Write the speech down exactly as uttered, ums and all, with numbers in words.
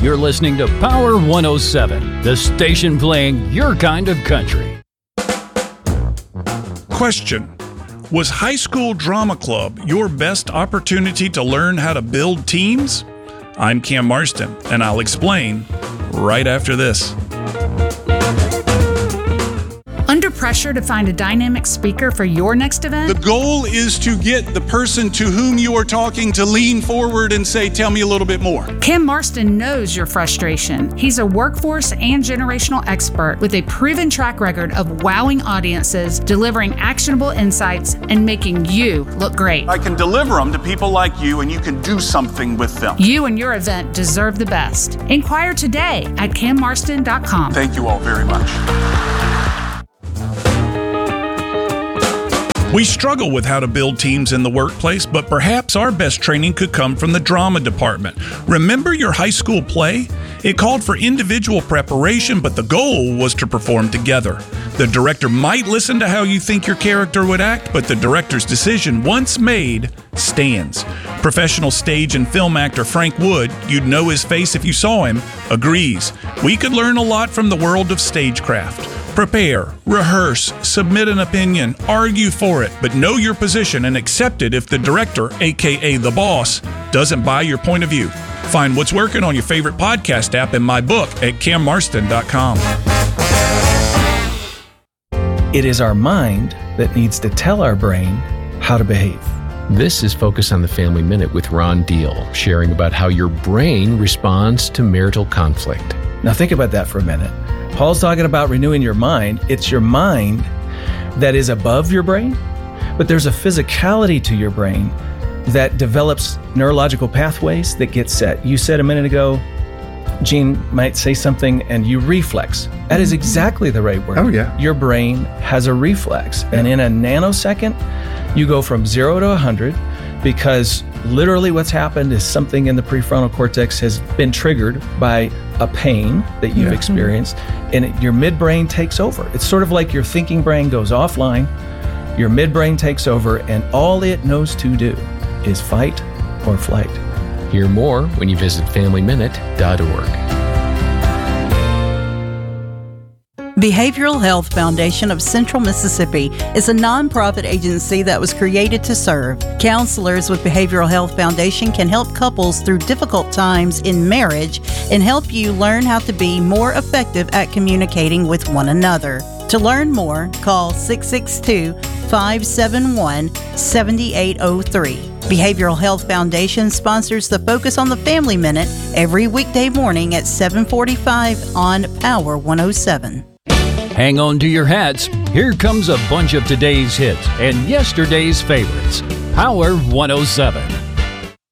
You're listening to Power one oh seven, the station playing your kind of country. Question: was high school drama club your best opportunity to learn how to build teams? I'm Cam Marston, and I'll explain right after this. Under pressure to find a dynamic speaker for your next event? The goal is to get the person to whom you are talking to lean forward and say, tell me a little bit more. Cam Marston knows your frustration. He's a workforce and generational expert with a proven track record of wowing audiences, delivering actionable insights, and making you look great. I can deliver them to people like you, and you can do something with them. You and your event deserve the best. Inquire today at cam marston dot com. Thank you all very much. We struggle with how to build teams in the workplace, but perhaps our best training could come from the drama department. Remember your high school play? It called for individual preparation, but the goal was to perform together. The director might listen to how you think your character would act, but the director's decision, once made, stands. Professional stage and film actor Frank Wood, you'd know his face if you saw him, agrees. We could learn a lot from the world of stagecraft. Prepare, rehearse, submit an opinion, argue for it, but know your position and accept it if the director, aka the boss, doesn't buy your point of view. Find what's working on your favorite podcast app and my book at cam marston dot com. It is our mind that needs to tell our brain how to behave. This is Focus on the Family Minute with Ron Deal, sharing about how your brain responds to marital conflict. Now think about that for a minute. Paul's talking about renewing your mind. It's your mind that is above your brain, but there's a physicality to your brain that develops neurological pathways that get set. You said a minute ago, Gene might say something and you reflex. That is exactly the right word. Oh, yeah. Your brain has a reflex. And in a nanosecond, you go from zero to one hundred because literally what's happened is something in the prefrontal cortex has been triggered by a pain that you've yeah. experienced, and it, your midbrain takes over. It's sort of like your thinking brain goes offline, your midbrain takes over, and all it knows to do is fight or flight. Hear more when you visit family minute dot org. Behavioral Health Foundation of Central Mississippi is a nonprofit agency that was created to serve. Counselors with Behavioral Health Foundation can help couples through difficult times in marriage and help you learn how to be more effective at communicating with one another. To learn more, call six six two, five seven one, seven eight zero three. Behavioral Health Foundation sponsors the Focus on the Family Minute every weekday morning at seven forty-five on Power one oh seven. Hang on to your hats. Here comes a bunch of today's hits and yesterday's favorites. Power one oh seven.